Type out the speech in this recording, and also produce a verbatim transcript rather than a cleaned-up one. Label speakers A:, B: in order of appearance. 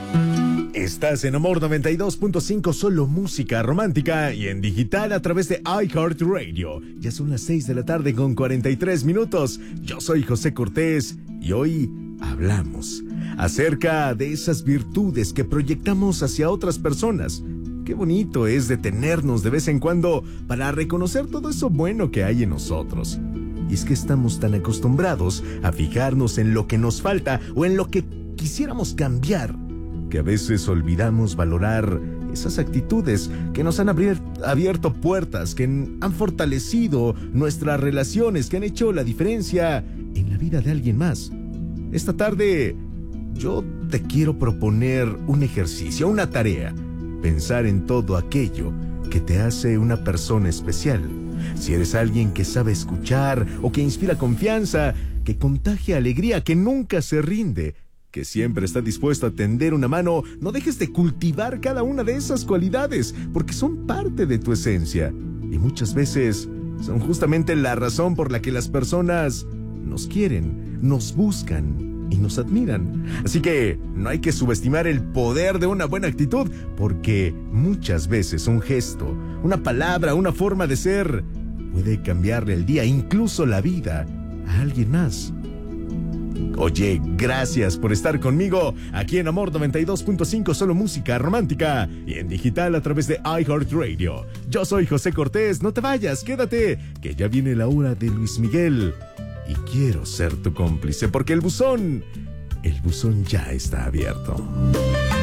A: Estás en Amor noventa y dos punto cinco, solo música romántica, y en digital a través de iHeartRadio. Ya son las seis de la tarde con cuarenta y tres minutos. Yo soy José Cortés y hoy hablamos acerca de esas virtudes que proyectamos hacia otras personas. Qué bonito es detenernos de vez en cuando para reconocer todo eso bueno que hay en nosotros. Y es que estamos tan acostumbrados a fijarnos en lo que nos falta o en lo que quisiéramos cambiar, que a veces olvidamos valorar esas actitudes que nos han abier- abierto puertas, que han, han fortalecido nuestras relaciones, que han hecho la diferencia en la vida de alguien más. Esta tarde yo te quiero proponer un ejercicio, una tarea. Pensar en todo aquello que te hace una persona especial. Si eres alguien que sabe escuchar o que inspira confianza, que contagia alegría, que nunca se rinde, que siempre está dispuesto a tender una mano, no dejes de cultivar cada una de esas cualidades, porque son parte de tu esencia. Y muchas veces son justamente la razón por la que las personas nos quieren, nos buscan y nos admiran. Así que no hay que subestimar el poder de una buena actitud, porque muchas veces un gesto, una palabra, una forma de ser puede cambiarle el día, incluso la vida, a alguien más. Oye, gracias por estar conmigo aquí en Amor noventa y dos punto cinco, solo música romántica, y en digital a través de iHeartRadio. Yo soy José Cortés, no te vayas, quédate, que ya viene la hora de Luis Miguel. Y quiero ser tu cómplice, porque el buzón, el buzón ya está abierto.